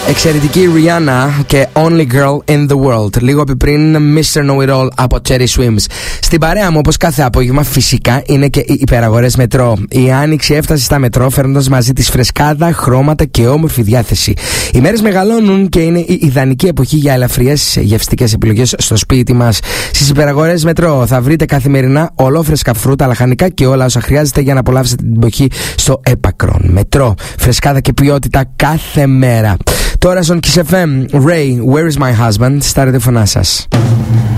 Εξαιρετική Rihanna και Only Girl in the World. Λίγο πριν Mr. Know It All από Cherry Swims. Στην παρέα μου, όπως κάθε απόγευμα, φυσικά είναι και οι υπεραγορές μετρό. Η άνοιξη έφτασε στα μετρό, φέρνοντας μαζί της φρεσκάδα, χρώματα και όμορφη διάθεση. Οι μέρες μεγαλώνουν και είναι η ιδανική εποχή για ελαφριές γευστικές επιλογές στο σπίτι μας. Στις υπεραγορές μετρό θα βρείτε καθημερινά ολόφρεσκα φρούτα, λαχανικά και όλα όσα χρειάζεται για να απολαύσετε την εποχή στο έπακρον. Μετρό, φρεσκάδα και ποιότητα κάθε μέρα. Τώρα στον Kiss FM, Ray, Where is my husband, στα ραδιοφωνά σας.